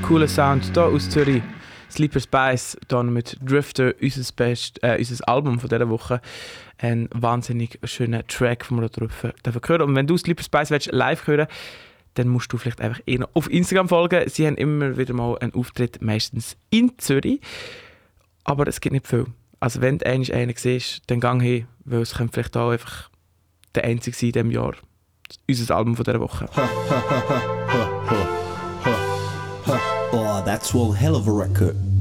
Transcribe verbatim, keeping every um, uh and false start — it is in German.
cooler Sound hier aus Zürich. Sleeper Spice, hier mit Drifter, unser, Best, äh, unser Album von dieser Woche. Ein wahnsinnig schöner Track, den wir hier drauf hören. Und wenn du Sleeper Spice willst, live hören, dann musst du vielleicht einfach eh noch auf Instagram folgen. Sie haben immer wieder mal einen Auftritt, meistens in Zürich. Aber es gibt nicht viel. Also wenn du einmal einen siehst, dann gang hin, weil es könnte vielleicht auch einfach der einzige sein in diesem Jahr. Unser Album von dieser Woche. Oh, that's one hell of a record.